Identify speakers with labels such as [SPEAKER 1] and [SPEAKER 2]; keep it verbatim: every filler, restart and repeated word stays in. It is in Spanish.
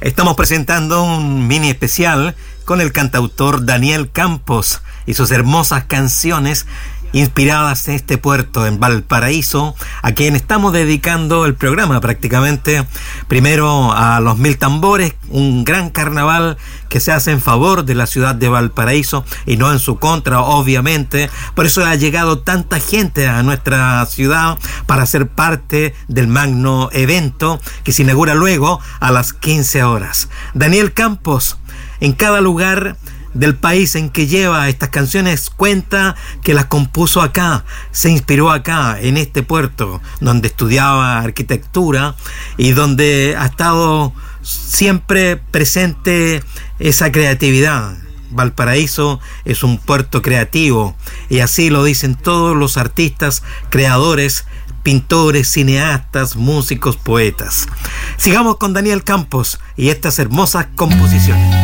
[SPEAKER 1] Estamos presentando un mini especial con el cantautor Daniel Campos y sus hermosas canciones inspiradas en este puerto, en Valparaíso, a quien estamos dedicando el programa prácticamente. Primero a los Mil Tambores, un gran carnaval que se hace en favor de la ciudad de Valparaíso y no en su contra, obviamente. Por eso ha llegado tanta gente a nuestra ciudad para ser parte del magno evento que se inaugura luego a las quince horas. Daniel Campos, en cada lugar del país en que lleva estas canciones, cuenta que las compuso acá, se inspiró acá, en este puerto, donde estudiaba arquitectura y donde ha estado siempre presente esa creatividad. Valparaíso es un puerto creativo y así lo dicen todos los artistas, creadores, pintores, cineastas, músicos, poetas. Sigamos con Daniel Campos y estas hermosas composiciones.